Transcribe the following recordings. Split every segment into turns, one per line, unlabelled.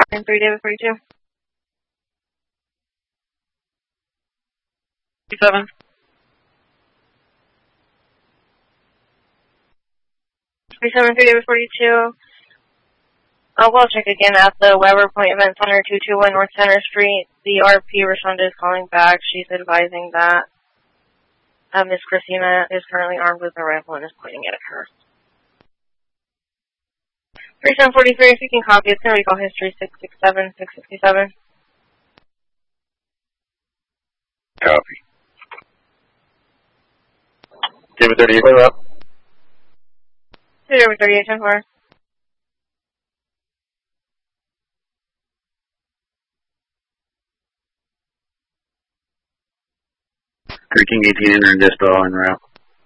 And 3 David 42. 7. Three David 42. I'll check again at the Weber Appointment Center, 221 North Center Street. The RP respondent is calling back. She's advising that Miss Christina is currently armed with a rifle and is pointing it at her. 3743, if you can copy, it's going to recall history 667, 667.
Copy. David 38, clear up.
David 38, 10-4.
King 18 entering dispel en route.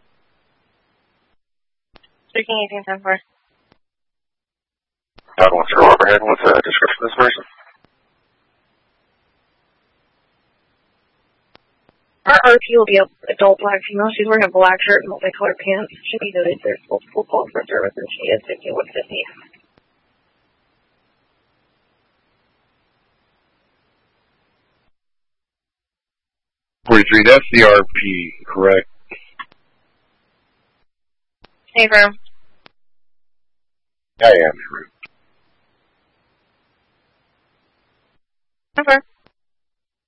King 18, 10-4.
Wants to go overhead. What's the description of this person?
Our RP will be an adult black female. She's wearing a black shirt and multicolored pants. Should be noted there's multiple calls for service and she is 5150.
That's the RP, correct?
Hey, firm.
I am.
Okay.